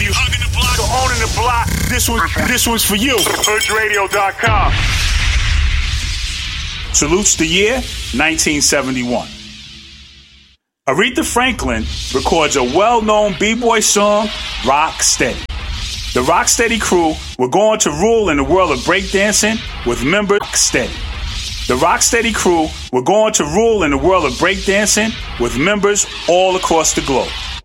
you hugging the block or owning the block, this one's for you. HoodRadio.com. Salutes the year 1971. Aretha Franklin records a well-known b-boy song, Rock Steady. The Rock Steady crew were going to rule in the world of breakdancing with members Steady. The Rock Steady crew were going to rule in the world of breakdancing with members all across the globe.